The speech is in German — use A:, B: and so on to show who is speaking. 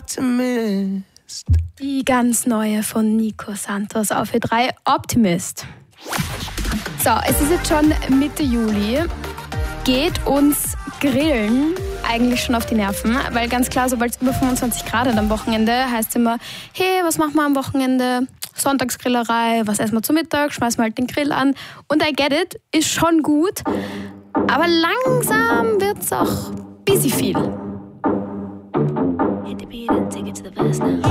A: Optimist.
B: Die ganz neue von Nico Santos auf Ö3, Optimist. So, es ist jetzt schon Mitte Juli. Geht uns Grillen eigentlich schon auf die Nerven? Weil ganz klar, sobald es über 25 Grad hat am Wochenende, heißt es immer, hey, was machen wir am Wochenende? Sonntagsgrillerei, was essen wir zu Mittag? Schmeißen wir halt den Grill an. Und I get it, ist schon gut. Aber langsam wird es auch busy viel. Hit the beat and take it to the verse now.